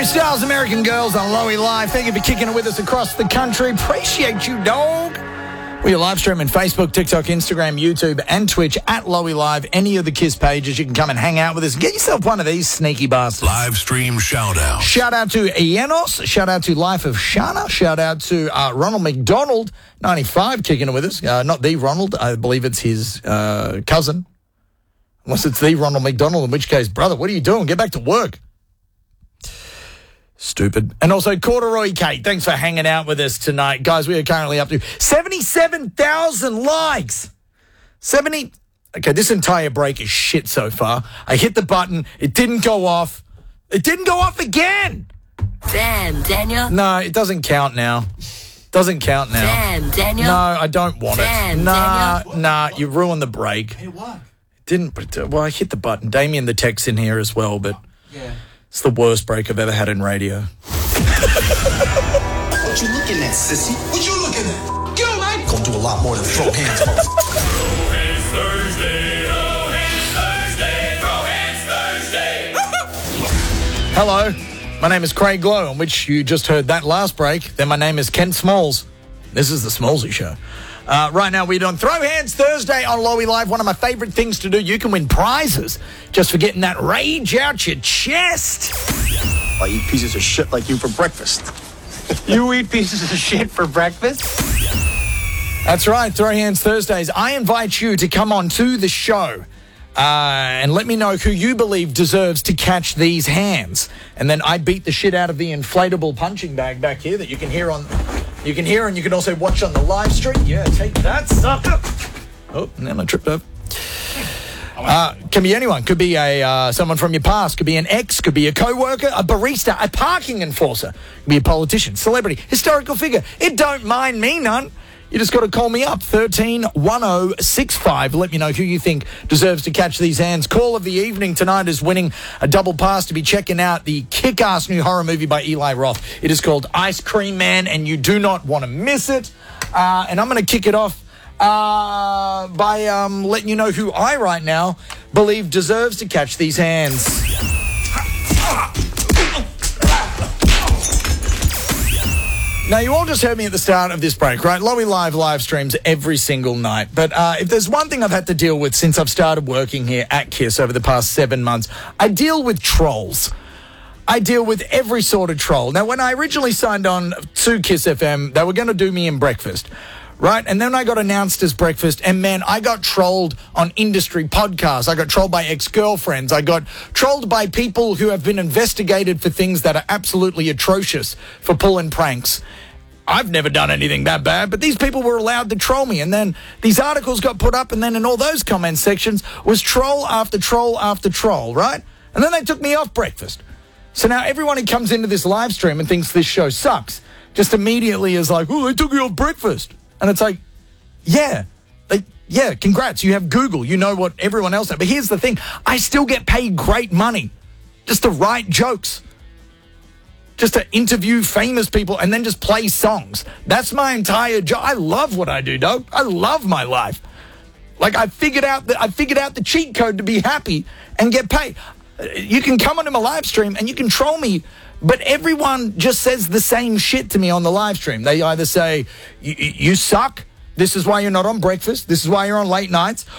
Harry Styles, American Girls on Lowy Live. Thank you for kicking it with us across the country. Appreciate you, dog. We are live streaming Facebook, TikTok, Instagram, YouTube, and Twitch at Lowy Live. Any of the KISS pages, you can come and hang out with us. Get yourself one of these sneaky bastards. Live stream shout out. Shout out to Ienos. Shout out to Life of Shana. Shout out to Ronald McDonald, 95, kicking it with us. Not the Ronald. I believe it's his cousin. Unless it's the Ronald McDonald, in which case, brother, what are you doing? Get back to work. Stupid. And also Corduroy Kate, thanks for hanging out with us tonight. Guys, we are currently up to 77,000 likes. Okay, this entire break is shit so far. I hit the button. It didn't go off. It didn't go off again. Damn, Daniel. No, it doesn't count now. Doesn't count now. Damn, Daniel. No, I don't want Damn, it. Nah, you ruined the break. Hey, what? It didn't, well, I hit the button. Damien the tech's in here as well, but... Yeah. It's the worst break I've ever had in radio. What you looking at, sissy? What you looking at? Go, man! Gonna do a lot more than throw hands, folks. Throw hands Thursday, throw hands Thursday, throw hands Thursday. Hello, my name is Craig Glow, on which you just heard that last break. Then my name is Kent Smalls. This is the Smallsy Show. Right now, we're doing Throw Hands Thursday on Lowy Live. One of my favourite things to do. You can win prizes just for getting that rage out your chest. I eat pieces of shit like you for breakfast. You eat pieces of shit for breakfast? That's right, Throw Hands Thursdays. I invite you to come on to the show and let me know who you believe deserves to catch these hands. And then I beat the shit out of the inflatable punching bag back here that you can hear on... You can hear and you can also watch on the live stream. Yeah, take that, sucker. Oh, now I tripped up. Can be anyone. Could be someone from your past. Could be an ex. Could be a co-worker, a barista, a parking enforcer. Could be a politician, celebrity, historical figure. It don't mind me none. You just got to call me up, 131065. Let me know who you think deserves to catch these hands. Call of the evening tonight is winning a double pass to be checking out the kick-ass new horror movie by Eli Roth. It is called Ice Cream Man, and you do not want to miss it. And I'm going to kick it off by letting you know who I right now believe deserves to catch these hands. Now, you all just heard me at the start of this break, right? Lowy live streams every single night. But if there's one thing I've had to deal with since I've started working here at KISS over the past 7 months, I deal with trolls. I deal with every sort of troll. Now, when I originally signed on to KISS FM, they were going to do me in breakfast, right? And then I got announced as breakfast, and man, I got trolled on industry podcasts. I got trolled by ex-girlfriends. I got trolled by people who have been investigated for things that are absolutely atrocious for pulling pranks. I've never done anything that bad, but these people were allowed to troll me. And then these articles got put up, and then in all those comment sections was troll after troll after troll, right? And then they took me off breakfast. So now everyone who comes into this live stream and thinks this show sucks just immediately is like, oh, they took you off breakfast. And it's like, yeah, congrats. You have Google. You know what everyone else knows. But here's the thing. I still get paid great money just to write jokes, just to interview famous people and then just play songs. That's my entire job. I love what I do, dog. I love my life. Like, I figured out the cheat code to be happy and get paid. You can come onto my live stream and you can troll me, but everyone just says the same shit to me on the live stream. They either say, you suck, this is why you're not on breakfast, this is why you're on late nights,